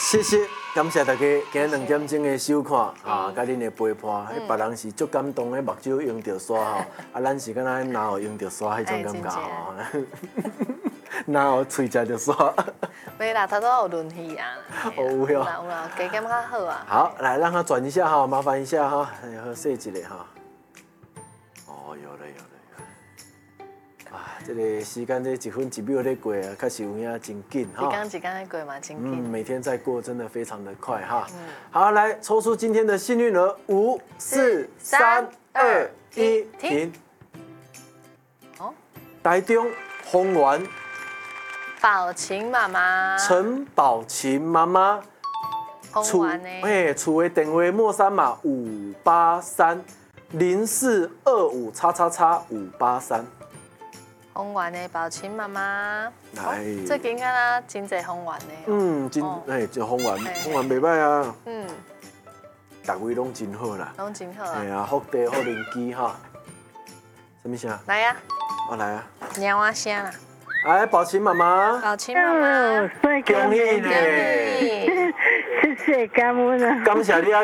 谢谢，感谢大家今日2点钟的收看啊，甲恁的陪伴，别人是足感动的目睭用着刷吼，啊，咱是敢若哪有用着刷迄种感觉吼，哪有喙食着刷？ 没啦，他都有轮椅啊。 有有啦，加减较好啊。 好，来让他转一下哈，麻烦一下哈，好设一下哈。哦，有了。啊，这个时间这1分1秒在过啊，确实有影真紧哈。 一天在过嘛，真紧。 每天在过，真的非常的快哈。好，来抽出今天的幸运儿，5、4、3、2、1，停。 哦， 台中丰原宝琴妈妈。 陈宝琴妈妈。 丰原呢？ 厝的电话末3码5830425XXX583。 丰原的宝琴妈妈， 来， 最近敢若真侪丰原的。 就丰原袂歹啊。 嗯， 大位拢真好啦。 拢真好啊。 哎呀，福地福邻居哈。什么声？ 来呀。 我来啊。 鸟啊声啦。 来，宝琴妈妈。 宝琴妈妈， 恭喜你！ 谢谢，感恩啊！ 感谢你啊，